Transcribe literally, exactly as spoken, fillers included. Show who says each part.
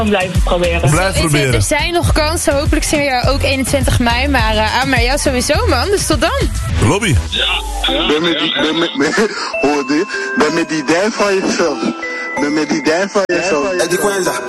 Speaker 1: blijven proberen.
Speaker 2: Blijf proberen.
Speaker 3: Er zijn nog kansen. Hopelijk zien we jou ook eenentwintig mei. Maar uh, maar ja, sowieso man. Dus tot dan.
Speaker 2: Lobby.
Speaker 4: Ja. Ben met die, ben met, ben, hoor dit? Ben met die dijn van jezelf. Ben met die dijn van jezelf.